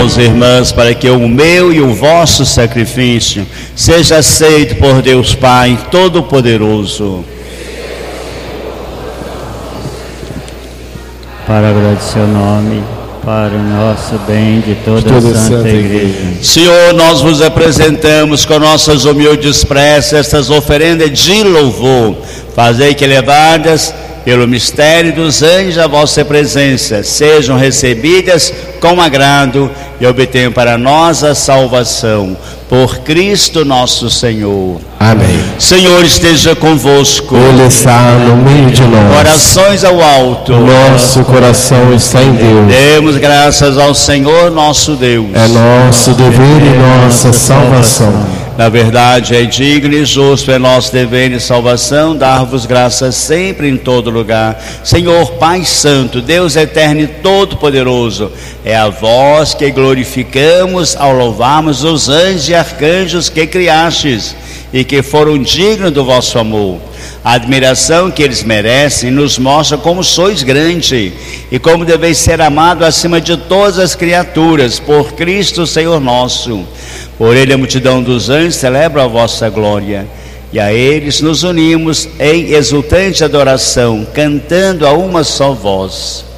irmãos e irmãs, para que o meu e o vosso sacrifício seja aceito por Deus Pai Todo-Poderoso. Para agradecer o nome, para o nosso bem de toda a Santa Igreja. Senhor, nós vos apresentamos com nossas humildes preces estas oferendas de louvor. Fazei que, elevadas pelo mistério dos anjos à vossa presença, sejam recebidas com agrado e obtenham para nós a salvação. Por Cristo nosso Senhor. Amém. Senhor esteja convosco. Ele está no meio de nós. Corações ao alto. Nosso coração está em Deus. Demos graças ao Senhor nosso Deus. É nosso dever e nossa salvação. Na verdade, é digno e justo, é nosso dever e salvação dar-vos graças sempre em todo lugar. Senhor Pai Santo, Deus eterno e todo-poderoso, é a vós que glorificamos ao louvarmos os anjos e arcanjos que criastes e que foram dignos do vosso amor. A admiração que eles merecem nos mostra como sois grande e como deveis ser amado acima de todas as criaturas, por Cristo Senhor nosso. Por ele a multidão dos anjos celebra a vossa glória, e a eles nos unimos em exultante adoração, cantando a uma só voz.